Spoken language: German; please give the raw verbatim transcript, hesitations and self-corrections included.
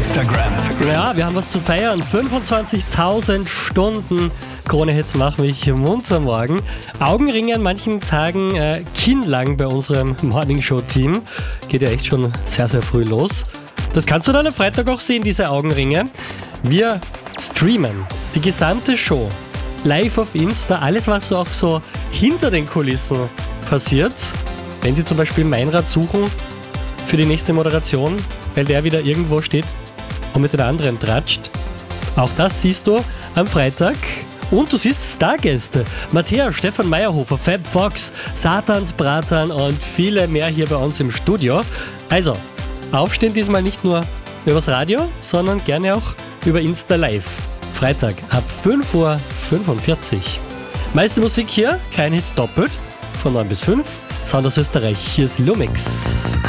Instagram. Ja, wir haben was zu feiern. fünfundzwanzigtausend Stunden Krone-Hits machen mich munter am Morgen. Augenringe an manchen Tagen äh, kinnlang bei unserem Morningshow-Team. Geht ja echt schon sehr, sehr früh los. Das kannst du dann am Freitag auch sehen, diese Augenringe. Wir streamen die gesamte Show live auf Insta. Alles, was so auch so hinter den Kulissen passiert. Wenn Sie zum Beispiel Meinrad suchen für die nächste Moderation, weil der wieder irgendwo steht und mit den anderen tratscht. Auch das siehst du am Freitag. Und du siehst Stargäste. Matthäa, Stefan Meyerhofer, Fab Fox, Satans Bratan und viele mehr hier bei uns im Studio. Also, aufstehen diesmal nicht nur übers Radio, sondern gerne auch über Insta Live. Freitag ab fünf Uhr fünfundvierzig. Meiste Musik hier, kein Hits doppelt, von neun bis fünf. Sound aus Österreich, hier ist Lumix.